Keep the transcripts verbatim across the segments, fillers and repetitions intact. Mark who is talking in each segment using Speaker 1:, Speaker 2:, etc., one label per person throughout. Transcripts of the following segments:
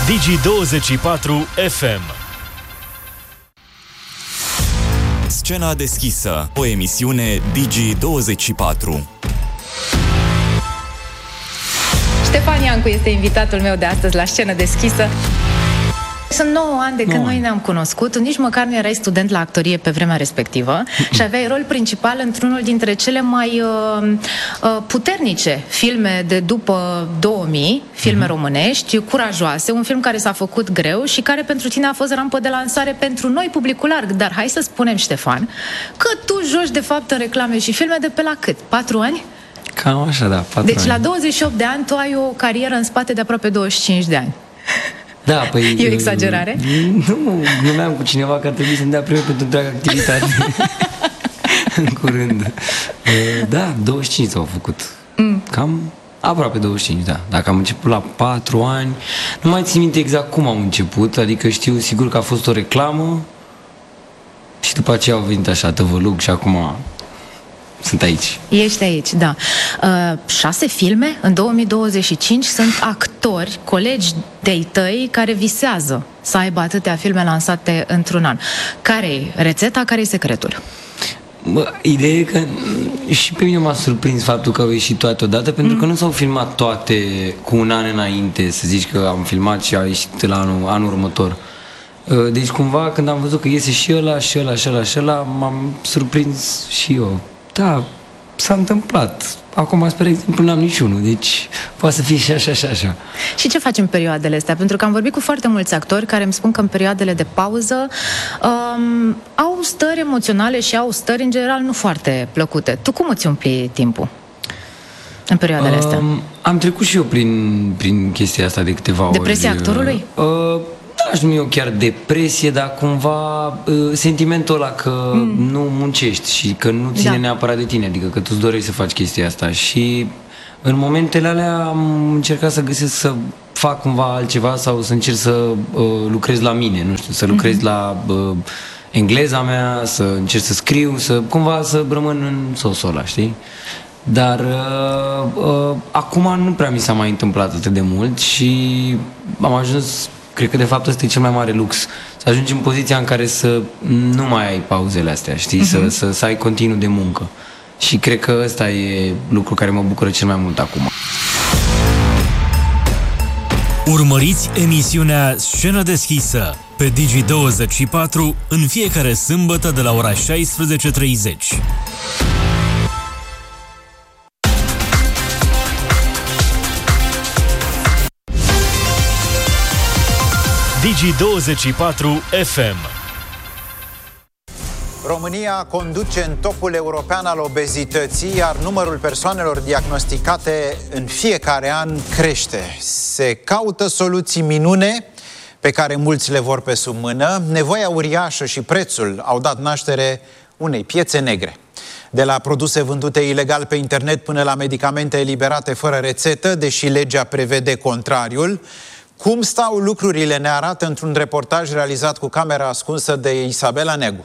Speaker 1: Digi douăzeci și patru F M.
Speaker 2: Scena deschisă, o emisiune Digi douăzeci și patru.
Speaker 3: Ștefan Iancu este invitatul meu de astăzi la Scenă deschisă. Sunt nouă ani de când noi ne-am cunoscut, nici măcar nu erai student la actorie pe vremea respectivă și aveai rol principal într-unul dintre cele mai uh, uh, puternice filme de după două mii, filme uh-huh. românești, Curajoase, un film care s-a făcut greu și care pentru tine a fost rampă de lansare pentru noi, publicul larg. Dar hai să spunem, Ștefan, că tu joci de fapt în reclame și filme de pe la cât? Patru ani?
Speaker 4: Cam așa, da, patru
Speaker 3: Deci
Speaker 4: ani.
Speaker 3: la douăzeci și opt de ani tu ai o carieră în spate de aproape douăzeci și cinci de ani.
Speaker 4: Da, păi...
Speaker 3: E o exagerare?
Speaker 4: Nu, glumeam cu cineva că ar trebui să-mi dea premiu pentru întreaga activitate. În curând. Da, douăzeci și cinci s-au făcut. Mm. Cam aproape douăzeci și cinci, da. Dacă am început la patru ani, nu mai țin minte exact cum am început, adică știu sigur că a fost o reclamă și după aceea au venit așa tăvălug și acum... Sunt aici.
Speaker 3: Ești aici, da. Uh, șase filme în două mii douăzeci și cinci, sunt actori, colegi de-ai tăi care visează să aibă atâtea filme lansate într-un an. Care-i rețeta, care-i secretul?
Speaker 4: Bă, ideea e că și pe mine m-a surprins faptul că au ieșit toate odată, pentru mm. că nu s-au filmat toate cu un an înainte, să zici că am filmat și a ieșit la anul, anul următor. Deci cumva când am văzut că iese și ăla, și ăla, și ăla, și ăla, m-am surprins și eu. Da, s-a întâmplat. Acum, spre exemplu, n-am niciunul, deci poate să fie și așa, și așa.
Speaker 3: Și ce faci în perioadele astea? Pentru că am vorbit cu foarte mulți actori care îmi spun că în perioadele de pauză um, au stări emoționale și au stări, în general, nu foarte plăcute. Tu cum îți umpli timpul în perioadele um, astea?
Speaker 4: Am trecut și eu prin, prin chestia asta de câteva ori.
Speaker 3: Depresia actorului?
Speaker 4: Uh, Aș numi eu chiar depresie, dar cumva uh, sentimentul ăla că mm. nu muncești și că nu ține da. neapărat de tine, adică că tu-ți dorești să faci chestia asta. Și în momentele alea am încercat să găsesc să fac cumva altceva sau să încerc să uh, lucrez la mine, nu știu, să lucrez mm-hmm. la uh, engleza mea, să încerc să scriu, să cumva să rămân în sosul ăla, știi? Dar uh, uh, acum nu prea mi s-a mai întâmplat atât de mult și am ajuns... Cred că de fapt ăsta e cel mai mare lux. Să ajungi în poziția în care să nu mai ai pauzele astea, știi? Uh-huh. Să, să, să ai continuu de muncă. Și cred că ăsta e lucru care mă bucură cel mai mult acum.
Speaker 1: Urmăriți emisiunea Scenă deschisă pe Digi douăzeci și patru în fiecare sâmbătă de la ora șaisprezece treizeci. Digi douăzeci și patru F M.
Speaker 5: România conduce în topul european al obezității, iar numărul persoanelor diagnosticate în fiecare an crește. Se caută soluții minune pe care mulți le vor pe sub mână. Nevoia uriașă și prețul au dat naștere unei piețe negre. De la produse vândute ilegal pe internet până la medicamente eliberate fără rețetă, deși legea prevede contrariul. Cum stau lucrurile ne arată într-un reportaj realizat cu camera ascunsă de Isabela Negu.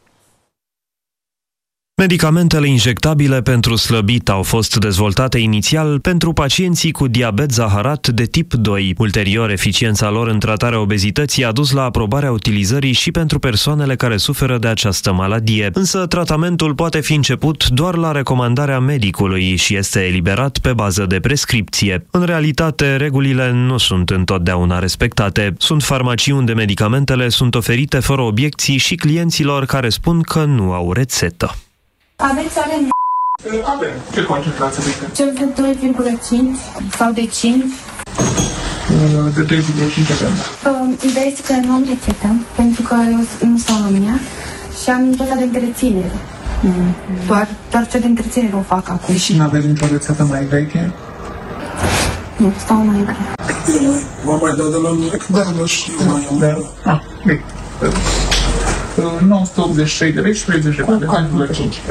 Speaker 6: Medicamentele injectabile pentru slăbit au fost dezvoltate inițial pentru pacienții cu diabet zaharat de tip doi. Ulterior, eficiența lor în tratarea obezității a dus la aprobarea utilizării și pentru persoanele care suferă de această maladie. Însă, tratamentul poate fi început doar la recomandarea medicului și este eliberat pe bază de prescripție. În realitate, regulile nu sunt întotdeauna respectate. Sunt farmacii unde medicamentele sunt oferite fără obiecții și clienților care spun că nu au rețetă.
Speaker 7: Aveți alem?
Speaker 8: Avem. Ce concentrație de când?
Speaker 7: Cel de doi virgulă cinci sau de cinci?
Speaker 8: De doi virgulă cinci avem.
Speaker 7: Uh, ideea este că nu am rețetă, pentru că eu nu stau în România și am doza de întreținere. Mm. Doar, doar cea de întreținere o fac acum.
Speaker 8: Și nu aveți nicio rețetă mai veche?
Speaker 7: Nu, stau mai veche.
Speaker 8: Vă mai dau de la mine? Da, nu știu. Da. Ah, bine. nouă sute optzeci și trei de lei și treizeci de bani. Da.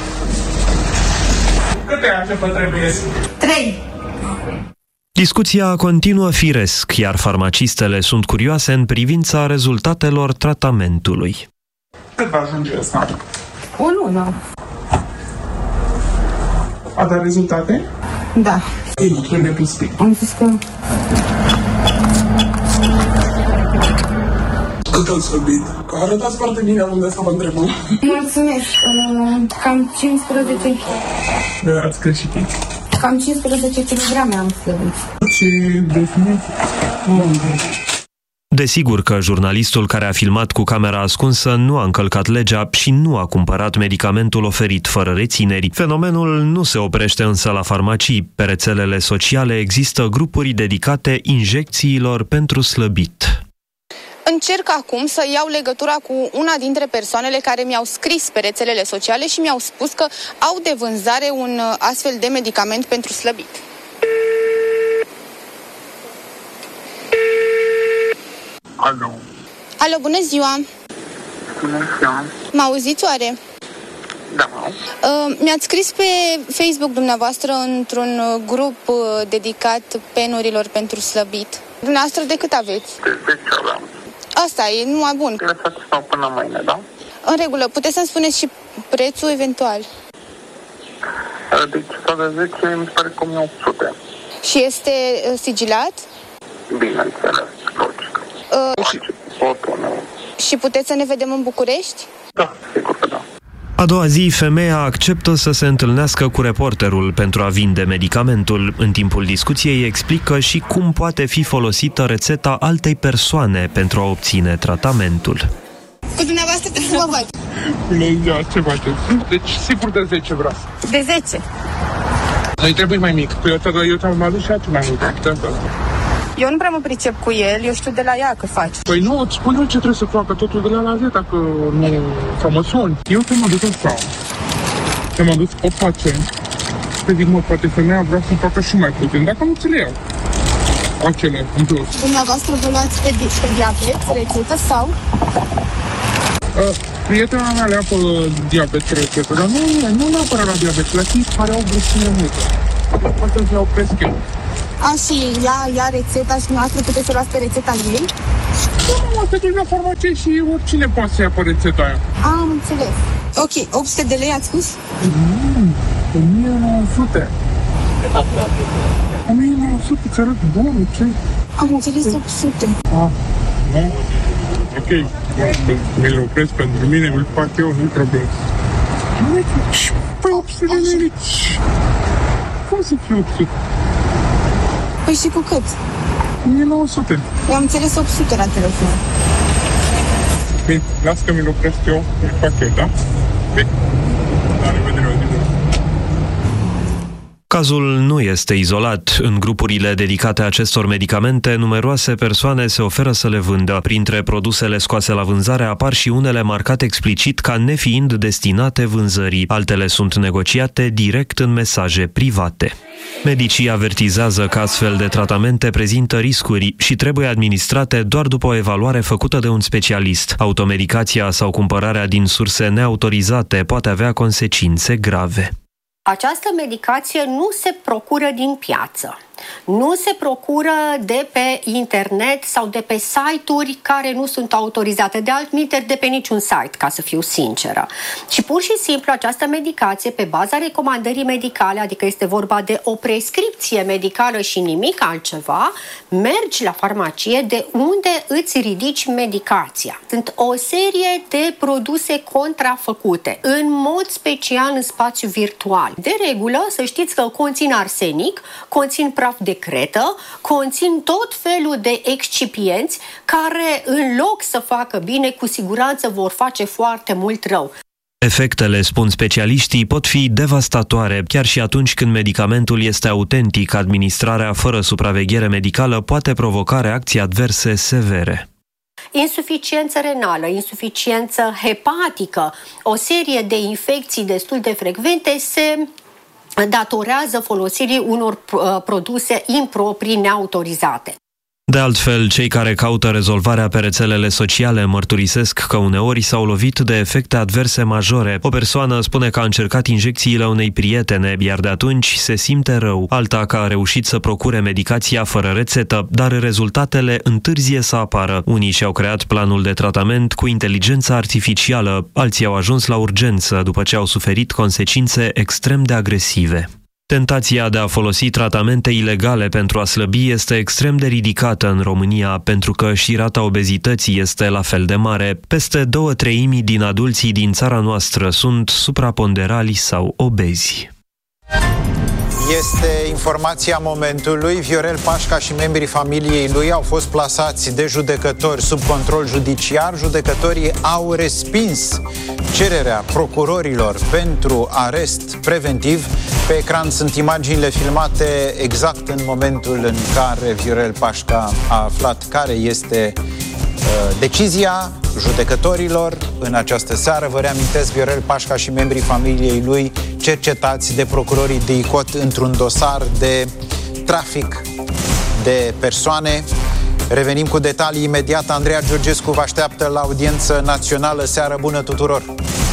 Speaker 8: Câte ani vă trebuie?
Speaker 7: Trei.
Speaker 6: Discuția continuă firesc, iar farmacistele sunt curioase în privința rezultatelor tratamentului.
Speaker 8: Cât va ajunge asta?
Speaker 7: O lună.
Speaker 8: A dat rezultate?
Speaker 7: Da.
Speaker 8: Nu trebuie pus pic.
Speaker 7: Am zis că...
Speaker 8: Cât ați slăbit? Că arătați foarte bine unde să vă întrebăm.
Speaker 7: Mulțumesc. Cam cincisprezece.
Speaker 8: Ați creștit?
Speaker 7: Cam cincisprezece kilograme am slăbit.
Speaker 8: Ce definiți?
Speaker 6: Desigur că jurnalistul care a filmat cu camera ascunsă nu a încălcat legea și nu a cumpărat medicamentul oferit fără rețineri. Fenomenul nu se oprește însă la farmacii. Pe rețelele sociale există grupuri dedicate injecțiilor pentru slăbit.
Speaker 9: Încerc acum să iau legătura cu una dintre persoanele care mi-au scris pe rețelele sociale și mi-au spus că au de vânzare un astfel de medicament pentru slăbit.
Speaker 8: Alo.
Speaker 9: Alo, bună ziua!
Speaker 8: Bună ziua!
Speaker 9: Mă auziți oare?
Speaker 8: Da.
Speaker 9: Uh, mi-ați scris pe Facebook dumneavoastră într-un grup uh, dedicat penurilor pentru slăbit. Dumneavoastră de cât aveți?
Speaker 8: De zece aveam.
Speaker 9: Asta e numai bun.
Speaker 8: Lăsați sau până mâine, da?
Speaker 9: În regulă, puteți să-mi spuneți și prețul eventual?
Speaker 8: Deci de zece mi se pare că o mie opt sute.
Speaker 9: Și este uh, sigilat?
Speaker 8: Bineînțeles, logic.
Speaker 9: Uh, și, și puteți să ne vedem în București?
Speaker 8: Da, sigur că da.
Speaker 6: A doua zi, femeia acceptă să se întâlnească cu reporterul pentru a vinde medicamentul. În timpul discuției explică și cum poate fi folosită rețeta altei persoane pentru a obține tratamentul.
Speaker 9: Cu dumneavoastră trebuie să vă văd.
Speaker 8: Bună ziua, ce faceți? Deci, sigur de zece vreau.
Speaker 9: De zece?
Speaker 8: Noi trebuie mai mic. Eu ți-am adus și atunci mai mult.
Speaker 9: Eu nu prea mă pricep cu el, eu știu de la ea că faci.
Speaker 8: Păi nu, îți spun eu ce trebuie să facă, totul de la la zi, dacă nu să mă suni. Eu te-am adus așa. Te-am adus o pacient. Te zic, mă, poate femeia vrea să-mi facă și mai puțin, dacă nu ți le iau. Acele, în plus.
Speaker 9: Dumneavoastră vă luați pe, di- pe diabet, rețetă sau?
Speaker 8: Uh, prietena mea le-a pe diabet rețetă, dar nu, nu neapărat la diabet, la cei care au grăsime multă. Poate să iau prescris.
Speaker 9: A, și ia, ia rețeta și dumneavoastră puteți să luați pe rețeta ei?
Speaker 8: Nu, nu, te duci la farmacie și oricine poate să ia pe rețeta aia.
Speaker 9: Am înțeles. Ok, opt sute de lei ați spus?
Speaker 8: Mm, o mie nouă sute. o mie nouă sute, ți arăt bun, ce?
Speaker 9: Am înțeles opt sute.
Speaker 8: Ah, nu? Ok, mi-l opresc pentru mine, mi-l fac eu, nu-i problemă. Păi opt sute de lei, cum să fie opt sute?
Speaker 9: Păi și cu cât?
Speaker 8: o mie nouă sute.
Speaker 9: Eu am înțeles opt sute la telefon.
Speaker 8: Bine, las că mi-l opresc eu, îl fac eu, da? Bine, la revedere, o zi bună.
Speaker 6: Cazul nu este izolat. În grupurile dedicate acestor medicamente, numeroase persoane se oferă să le vândă. Printre produsele scoase la vânzare apar și unele marcate explicit ca nefiind destinate vânzării. Altele sunt negociate direct în mesaje private. Medicii avertizează că astfel de tratamente prezintă riscuri și trebuie administrate doar după o evaluare făcută de un specialist. Automedicația sau cumpărarea din surse neautorizate poate avea consecințe grave.
Speaker 10: Această medicație nu se procură din piață, nu se procură de pe internet sau de pe site-uri care nu sunt autorizate, de altminteri de pe niciun site, ca să fiu sinceră. Și pur și simplu această medicație, pe baza recomandării medicale, adică este vorba de o prescripție medicală și nimic altceva, mergi la farmacie de unde îți ridici medicația. Sunt o serie de produse contrafăcute, în mod special în spațiu virtual. De regulă, să știți că conțin arsenic, conțin praf de cretă, conțin tot felul de excipienți care, în loc să facă bine, cu siguranță vor face foarte mult rău.
Speaker 6: Efectele, spun specialiștii, pot fi devastatoare. Chiar și atunci când medicamentul este autentic, administrarea fără supraveghere medicală poate provoca reacții adverse severe.
Speaker 10: Insuficiență renală, insuficiență hepatică, o serie de infecții destul de frecvente se datorează folosirii unor produse improprii neautorizate.
Speaker 6: De altfel, cei care caută rezolvarea pe rețelele sociale mărturisesc că uneori s-au lovit de efecte adverse majore. O persoană spune că a încercat injecțiile unei prietene, iar de atunci se simte rău. Alta că a reușit să procure medicația fără rețetă, dar rezultatele întârzie să apară. Unii și-au creat planul de tratament cu inteligența artificială, alții au ajuns la urgență după ce au suferit consecințe extrem de agresive. Tentația de a folosi tratamente ilegale pentru a slăbi este extrem de ridicată în România, pentru că și rata obezității este la fel de mare. Peste două treimi din adulții din țara noastră sunt supraponderali sau obezi.
Speaker 5: Este informația momentului. Viorel Pașca și membrii familiei lui au fost plasați de judecători sub control judiciar. Judecătorii au respins cererea procurorilor pentru arest preventiv. Pe ecran sunt imaginile filmate exact în momentul în care Viorel Pașca a aflat care este uh, decizia judecătorilor în această seară. Vă reamintesc, Viorel Pașca și membrii familiei lui cercetați de procurorii de I C O T într-un dosar de trafic de persoane. Revenim cu detalii imediat. Andreea Georgescu vă așteaptă la audiență națională. Seară bună tuturor!